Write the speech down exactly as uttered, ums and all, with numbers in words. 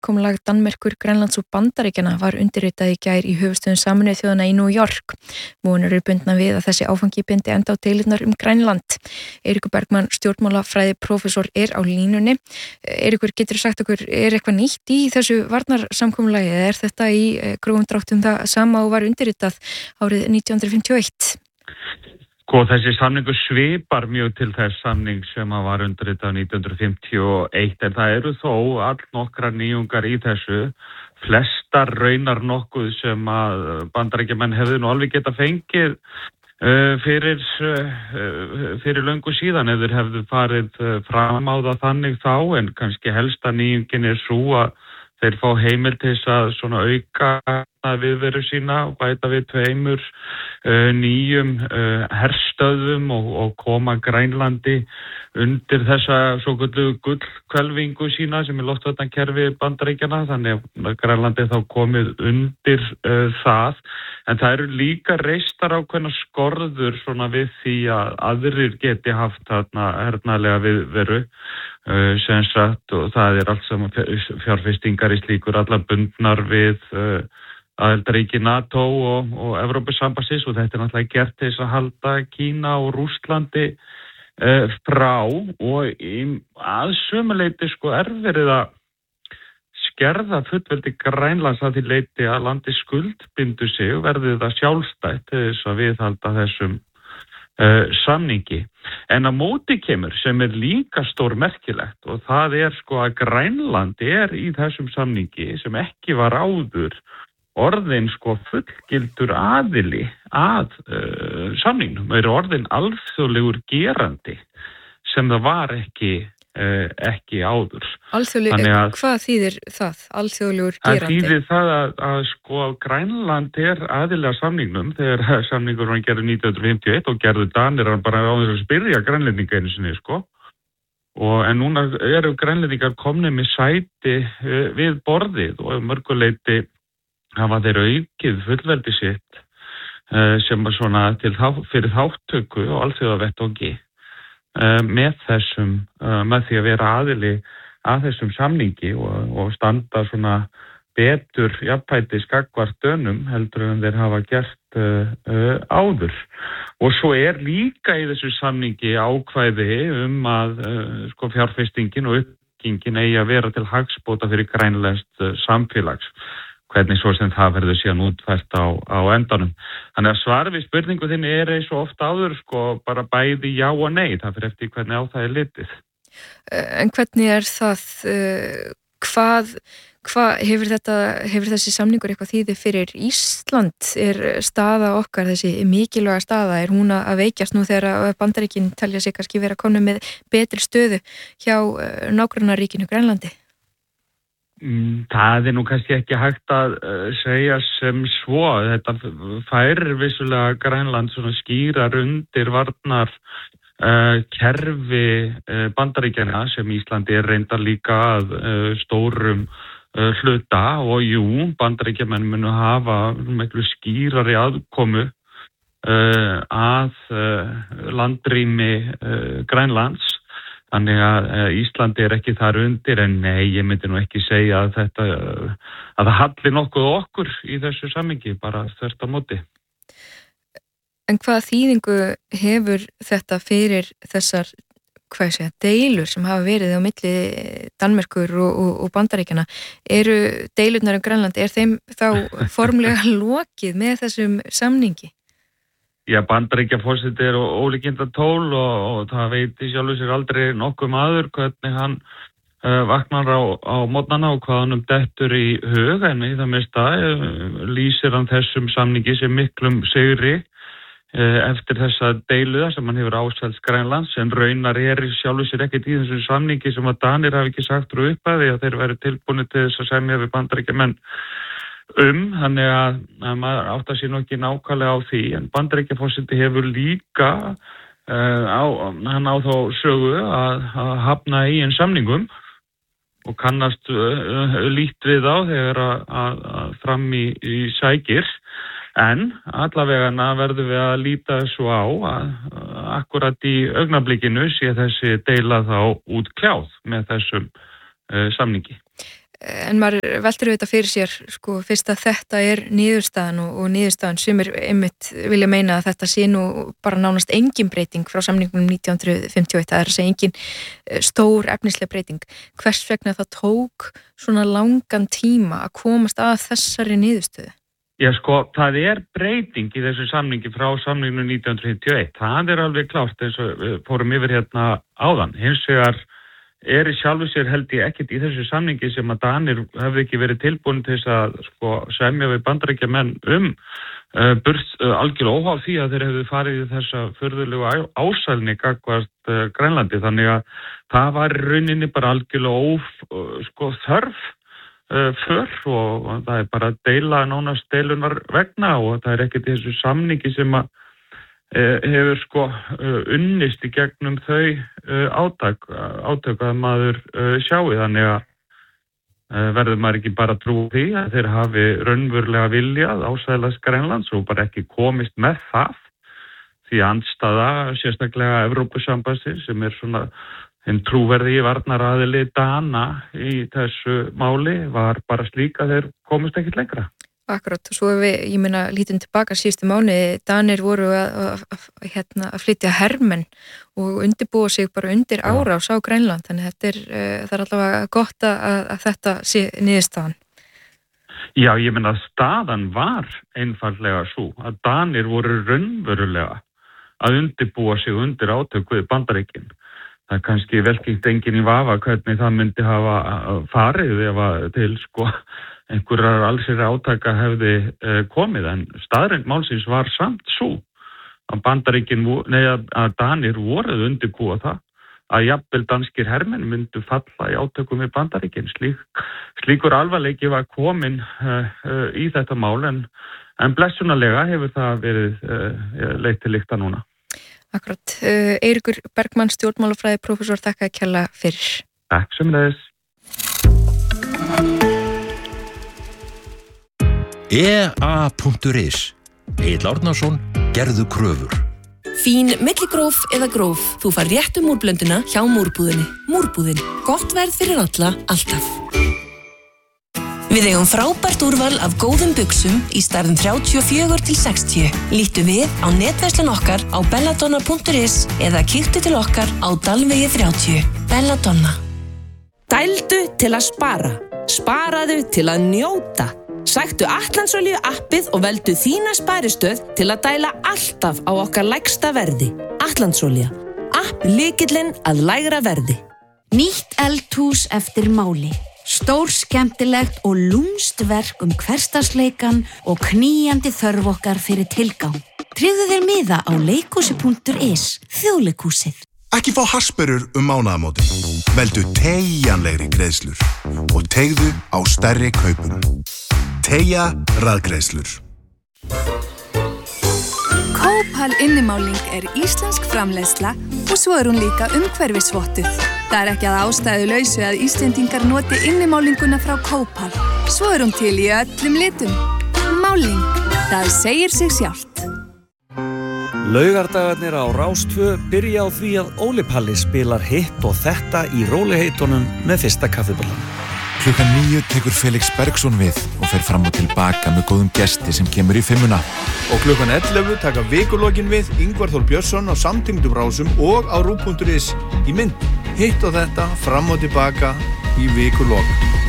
samkomulag Danmerkur, Grænlands og Bandaríkjanna var undirritað í gær í höfuðstöðum Sameinuðu þjóðanna í New York. Vonir eru bundnar við að þessi áfangi bindi enda á deilurnar um Grænland. Eiríkur Bergmann, stjórnmálafræði prófessor, er á línunni. Eiríkur, getur sagt okkur, er eitthvað nýtt í þessu varnarsamkomulagi eða er þetta í grófum dráttum það sama og var undirritað árið nítján hundruð fimmtíu og eitt? Sko, þessi samningur svipar mjög til þess samning sem að var undirritað nítján hundruð fimmtíu og eitt, en það eru þó allnokkrar nýjungar í þessu, flestar raunar nokkuð sem að Bandaríkjamenn hefðu nú alveg geta fengið uh, fyrir, uh, fyrir löngu síðan ef þeir hefðu farið uh, fram á það þannig þá, en kannski helsta nýjungin er svo að þeir fá heimil til þess að svona auka viðveru sína og bæta við tveimur uh, nýjum uh, herstöðum og, og koma Grænlandi undir þessa svokölluðu gullhvelfingu sína sem er loftvarnakerfi Bandaríkjanna, þannig að Grænlandi þá komið undir uh, það. En það eru líka reistar ákveðna skorður svona við því að aðrir geti haft þarna hernaðlega viðveru. Uh, sem sagt, og það er allt saman fjárfestingar í slíkur allar bundnar við uh, aðildarríki NATO og, og Evrópusambandsins og þetta er náttúrulega gert til þess að halda Kína og Rússlandi uh, frá og í, að sömuleyti sko er verið að skerða fullveldi Grænlands að því leyti að landi skuldbindu sig og verði það sjálfstætt til þess að viðhalda þessum Uh, samningi. En að móti kemur sem er líka stór merkilegt og það er sko að Grænland er í þessum samningi sem ekki var áður orðin sko fullgildur aðili að uh, samningnum. Það er orðin alþjóðlegur gerandi sem það var ekki Uh, ekki áður. Alþjóðlegur, hvað þýðir það? Alþjóðlegur gerandi? Það þýðir það að, að sko Grænland er aðilega samningnum þegar samningur var gerður nítján hundruð fimmtíu og eitt og gerður Danir hann bara á þess að spyrja grænlendinga einu sinni sko. Og en núna eru grænlendingar komnir með sæti uh, við borðið og mörguleyti hafa þeir aukið fullveldi sitt uh, sem var svona til þá, fyrir þáttöku og alþjóðavettvangi með þessum, með því að vera aðili að þessum samningi og, og standa svona betur jafnfætis gagnvart Dönum heldur en þeir hafa gert uh, uh, áður. Og svo er líka í þessu samningi ákvæði um að uh, sko fjárfestingin og uppbyggingin eigi að vera til hagsbóta fyrir grænlenskt uh, samfélags. Hvernig svo sem það verður síðan útfært á, á endanum. Þannig að svarið við spurningu þinni er eins og ofta áður sko bara bæði já og nei, það fyrir eftir hvernig á það er litið. En hvernig er það, hvað, hvað hefur þetta, hefur þessi samningur eitthvað þýði fyrir Ísland? Er staða okkar, þessi mikilvæga staða, er hún að veikjast nú þegar Bandaríkin telja sig kannski vera konum með betri stöðu hjá nágrannaríkinu Grænlandi? Það er nú kannski ekki hægt að uh, segja sem svo. Þetta færir vissulega Grænland svona skýrar undir varnar uh, kerfi uh, Bandaríkjanna sem Íslandi er reyndar líka að uh, stórum uh, hluta og jú, Bandaríkjamenn munu hafa miklu skýrari aðkomu uh, að uh, landrými uh, Grænlands. Þannig að Íslandi er ekki þar undir en nei, ég myndi nú ekki segja að þetta, að það halli nokkuð okkur í þessu samhengi, bara þvert á móti. En hvaða þýðingu hefur þetta fyrir þessar, hvað sé, deilur sem hafa verið á milli Danmerkur og, og, og Bandaríkjanna? Eru deilurnar um Grænlandi, er þeim þá formlega lokið með þessum samningi? Já, Bandaríkjaforseti er ólíkinda tól og, og það veit í sjálfu sér aldrei nokkuð maður hvernig hann uh, vaknar á, á mótnana og hvað hann um dettur í hug, en í það mesta uh, lýsir hann þessum samningi sem miklum sigri uh, eftir þessa deiluða sem hann hefur áselst Grænlands, en raunar er í sjálfu sér ekkert í þessum samningi sem að Danir hafi ekki sagt frá upphafi að þeir væru tilbúnir til þess að semja við Bandaríkjamenn um, þannig að, að maður áttar sér nú ekki nákvæmlega á því, en Bandaríkjaforseti hefur líka uh, á, hann á þá sögu að, að hafna í einn samningum og kannast uh, lítt við á þegar að, að, að fram í, í sækir, en allavega verðum við að líta svo á að, að akkurat í augnablikinu sé þessi deila þá út kljáð með þessum uh, samningi. en maður veltur auðvitað fyrir sér, sko, fyrst að þetta er niðurstaðan og, og niðurstaðan sem er einmitt vilja meina að þetta sé nú bara nánast engin breyting frá samningnum nítján hundruð fimmtíu og eitt, það er að segja engin stór efnisleg breyting. Hvers vegna það tók svona langan tíma að komast að þessari niðurstöðu? Já, sko, það er breyting í þessu samningi frá samningnum nítján hundruð fimmtíu og eitt. Það er alveg klárt eins og við fórum yfir hérna áðan. Hins vegar er í sjálfu sér held ég ekkert í þessu samningi sem að Danir hefði ekki verið tilbúin til þess að sko semja við Bandaríkjamenn um uh, burt uh, algjörlega óháð því að þeir hefðu farið í þessa furðulegu ásælni gagnvart uh, Grænlandi. Þannig að það var í rauninni bara algjörlega óf, uh, sko þörf uh, för og, og það er bara að deila nánast deilunar vegna og það er ekkert í þessu samningi sem að hefur sko unnist í gegnum þau átök, átök að maður sjái, þannig að verður maður ekki bara trú því að þeir hafi raunverulega viljað ásælast Grænlands og bara ekki komist með það, því andstaða sérstaklega Evrópusambandsins sem er svona hinn trúverði varnaraðili Dana í þessu máli var bara slík að þeir komist ekkert lengra. Akkurat, og svo við, ég meina, lítum tilbaka síðustu mánuði, Danir voru að, að, að, hérna, að flytja hermenn og undirbúa sig bara undir árás á Grænland, þannig þetta er, uh, það er allavega gott að, að þetta sé niðurstaðan. Já, ég meina, staðan var einfaldlega svo að Danir voru raunverulega að undirbúa sig undir átök við Bandaríkin. Það er kannski velkynnt enginn í vafa hvernig það myndi hafa farið ef að til, sko, einhverjar allsir átaka hefði uh, komið, en staðreynd málsins var samt svo að Bandaríkin, nei að Danir voruð undirbúa það að jafnvel danskir hermenn myndu falla í átökum við Bandaríkin. Slík, slíkur alvarleiki var komin uh, uh, í þetta mál, en, en blessunarlega hefur það verið uh, leitt til lykta núna. Akkurat. Uh, Eiríkur Bergmann, stjórnmálafræði prófessor, þakka að kjalla fyrir. Takk sem þess. e a punktur is Egill Árnason, gerðu kröfur. Fín milligróf eða gróf, þú fær réttu múrblönduna hjá Múrbúðinni. Múrbúðin, gott verð fyrir alla, alltaf. Við eigum frábært úrval af góðum buxum í stærðum þrjátíu og fjögur til sextíu. Líttu við á netverslun okkar á belladonna punktur is eða kíktu til okkar á Dalvegi þrjátíu. Belladonna. Dældu til að spara. Sparaðu til að njóta. Sæktu Atlandsolíu appið og veldu þína sparistöð til að dæla alltaf á okkar lægsta verði. Atlandsolía. App lykillinn að lægra verði. Nýtt eldhús eftir máli. Stór skemmtilegt og lúmst verk um hversdagsleikan og knýjandi þörf okkar fyrir tilgang. Tryggðu þér miða á leikhúsi punktur is, þjóðleikhúsið. Ekki fá hasperur um mánaðamótin. Veldu teygjanlegri greiðslur og teygðu á stærri kaupum. Teygja raðgreiðslur. Kópal innimáling er íslensk framleiðsla og svo er hún líka umhverfisvottuð. Það er ekki að ástæðu lausu að Íslendingar noti innimálinguna frá Kópal. Svo er hún til í öllum litum. Máling, það segir sig sjálft. Laugardagarnir á Rás tvö byrja á því að Óli Palli spilar hitt og þetta í róliheitunum með fyrsta kaffibollanum. Klukkan níu tekur Felix Bergsson við og fer fram og tilbaka með góðum gesti sem kemur í fimmuna. Og klukkan ellefu taka Vikulokin við Ingvar Þór Björnsson á samtengdum rásum og á rúv punktur is í mynd. Hitt og þetta fram og tilbaka í Vikulok.